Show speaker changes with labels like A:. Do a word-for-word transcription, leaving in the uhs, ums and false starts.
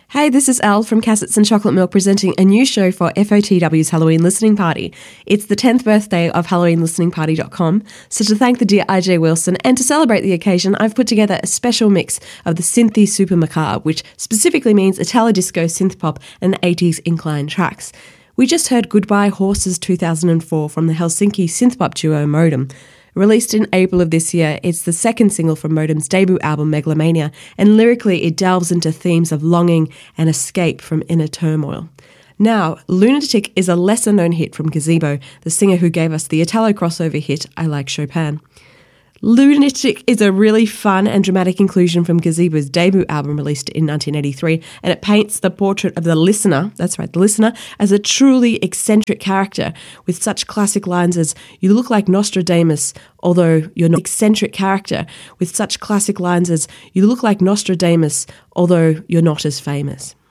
A: Hey, this is Elle from Cassets and Chocolate Milk presenting a new show for F O T W's Halloween Listening Party. It's the tenth birthday of Halloween Listening Party dot com, so to thank the dear I J Wilson and to celebrate the occasion, I've put together a special mix of the Synthy Super Macabre, which specifically means Italo Disco, synth pop and eighties incline tracks. We just heard Goodbye Horses two thousand four from the Helsinki synth pop duo Modem. Released in April of this year, it's the second single from Modem's debut album Megalomania, and lyrically it delves into themes of longing and escape from inner turmoil. Now, Lunatic is a lesser-known hit from Gazebo, the singer who gave us the Italo crossover hit I Like Chopin. Lunatic is a really fun and dramatic inclusion from Gazebo's debut album released in nineteen eighty-three, and it paints the portrait of the listener, that's right, the listener, as a truly eccentric character with such classic lines as, "You look like Nostradamus, although you're not." Eccentric character with such classic lines as, "You look like Nostradamus, although you're not as famous."